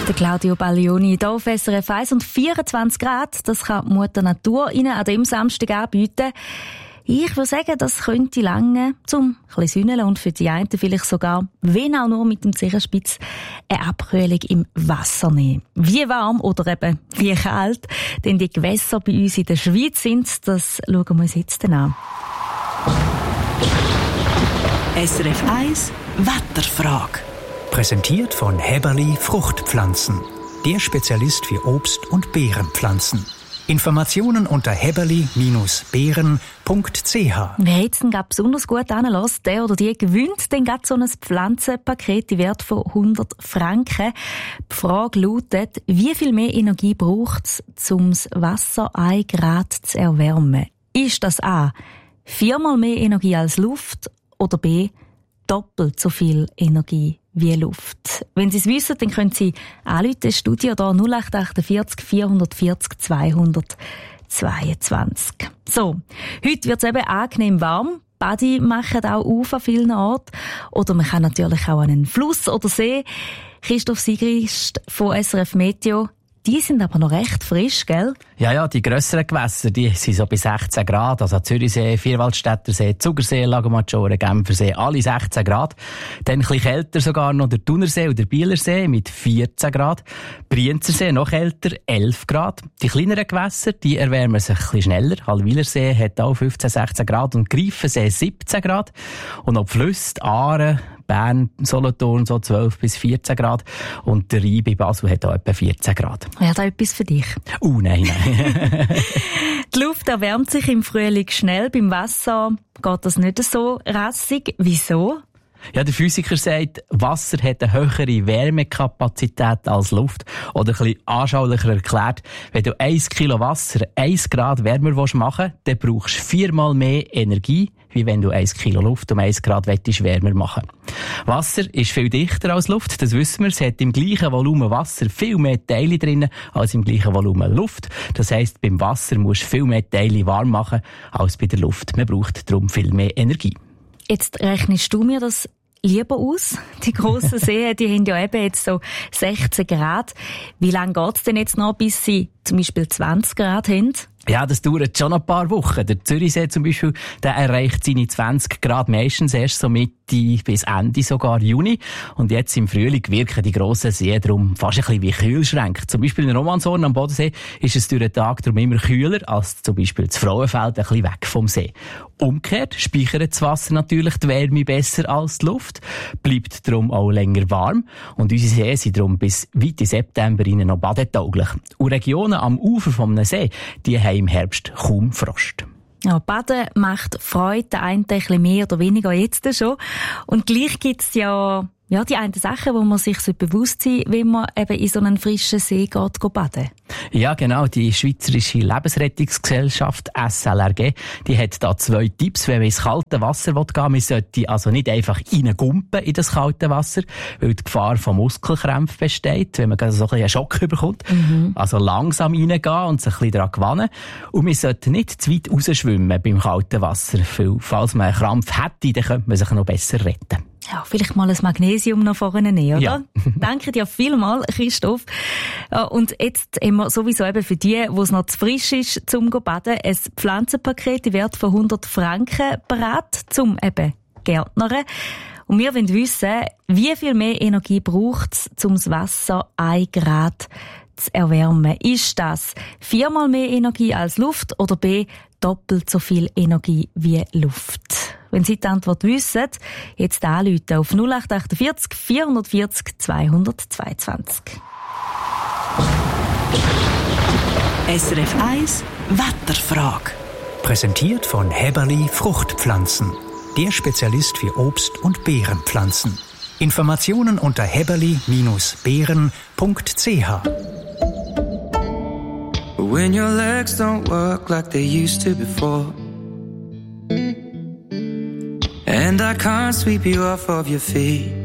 Der Claudio Baglioni hier auf SRF 1 und 24 Grad. Das kann die Mutter Natur Ihnen an diesem Samstag anbieten. Ich würde sagen, das könnte lange zum ein bisschen sünneln und für die einen vielleicht sogar, wenn auch nur mit dem Zehenspitz, eine Abkühlung im Wasser nehmen. Wie warm oder eben wie kalt denn die Gewässer bei uns in der Schweiz sind, das schauen wir uns jetzt an. SRF 1 Wetterfrage. Präsentiert von Häberli Fruchtpflanzen. Der Spezialist für Obst- und Beerenpflanzen. Informationen unter häberli-beeren.ch. Wer jetzt besonders gut anlässt, der oder die gewinnt dann gerade so ein Pflanzenpaket im Wert von 100 Franken. Die Frage lautet, wie viel mehr Energie braucht es, um das Wasser 1 Grad zu erwärmen? Ist das A, 4-mal mehr Energie als Luft oder B, doppelt so viel Energie wie Luft? Wenn Sie es wissen, dann können Sie anrufen, Studio da 0848 440 222. So, heute wird es eben angenehm warm. Badi machen auch auf an vielen Orten. Oder man kann natürlich auch an einen Fluss oder See. Christoph Sigrist von SRF Meteo. Die sind aber noch recht frisch, gell? Ja, die grösseren Gewässer, die sind so bei 16 Grad. Also Zürichsee, Vierwaldstättersee, Zugersee, Lago Maggiore, Genfersee, alle 16 Grad. Dann ein bisschen kälter sogar noch der Thunersee oder der Bielersee mit 14 Grad. Brienzersee noch kälter, 11 Grad. Die kleineren Gewässer, die erwärmen sich ein bisschen schneller. Halwilersee hat auch 15, 16 Grad und Greifensee 17 Grad. Und auch die Flüsse, Aare, Bern, Solothurn so 12 bis 14 Grad. Und der Rhein bei Basel hat auch etwa 14 Grad. Ja, da etwas für dich. Nein. Die Luft erwärmt sich im Frühling schnell. Beim Wasser geht das nicht so rassig. Wieso? Ja, der Physiker sagt, Wasser hat eine höhere Wärmekapazität als Luft. Oder ein bisschen anschaulicher erklärt, wenn du 1 Kilo Wasser 1 Grad wärmer machen willst, dann brauchst du 4-mal mehr Energie, wie wenn du 1 Kilo Luft um 1 Grad wärmer machen willst. Wasser ist viel dichter als Luft, das wissen wir. Es hat im gleichen Volumen Wasser viel mehr Teile drin als im gleichen Volumen Luft. Das heisst, beim Wasser musst du viel mehr Teile warm machen als bei der Luft. Man braucht darum viel mehr Energie. Jetzt rechnest du mir das lieber aus? Die grossen Seen, die haben ja eben jetzt so 16 Grad. Wie lange geht's denn jetzt noch, bis sie zum Beispiel 20 Grad haben? Ja, das dauert schon ein paar Wochen. Der Zürichsee zum Beispiel, der erreicht seine 20 Grad meistens erst so Mitte bis Ende sogar Juni. Und jetzt im Frühling wirken die grossen Seen darum fast ein bisschen wie Kühlschränke. Zum Beispiel in Romanshorn am Bodensee ist es durch den Tag darum immer kühler als zum Beispiel das Frauenfeld ein bisschen weg vom See. Umgekehrt speichert das Wasser natürlich die Wärme besser als die Luft, bleibt darum auch länger warm. Und unsere Seen sind darum bis weit in September noch badetauglich. Und Regionen am Ufer vom See, die haben im Herbst kaum Frost. Ja, Baden macht Freude, der eine ein bisschen mehr oder weniger jetzt schon. Und gleich gibt's ja die einen Sachen, wo man sich bewusst sein sollte, wenn man eben in so einen frischen See geht baden. Ja, genau. Die Schweizerische Lebensrettungsgesellschaft SLRG, die hat da 2 Tipps, wenn man ins kalte Wasser gehen will. Man sollte also nicht einfach reingumpen in das kalte Wasser, weil die Gefahr von Muskelkrämpfen besteht, wenn man so ein bisschen einen Schock bekommt. Also langsam reingehen und sich ein bisschen daran gewöhnen. Und man sollte nicht zu weit rausschwimmen beim kalten Wasser, weil falls man einen Krampf hätte, dann könnte man sich noch besser retten. Ja, vielleicht mal ein Magnesium noch vorne nehmen, oder? Ja. Danke dir vielmals, Christoph. Und jetzt haben wir sowieso eben für die, wo es noch zu frisch ist, zum baden, ein Pflanzenpaket im Wert von 100 Franken parat, zum eben Gärtnern. Und wir wollen wissen, wie viel mehr Energie braucht es, um das Wasser 1 Grad zu erwärmen? Ist das 4-mal mehr Energie als Luft oder B, doppelt so viel Energie wie Luft? Wenn Sie die Antwort wissen, jetzt anrufen auf 0848 440 222. SRF 1 Wetterfrage. Präsentiert von Häberli Fruchtpflanzen. Der Spezialist für Obst- und Beerenpflanzen. Informationen unter häberli-beeren.ch. When your legs don't work like they used to before, and I can't sweep you off of your feet,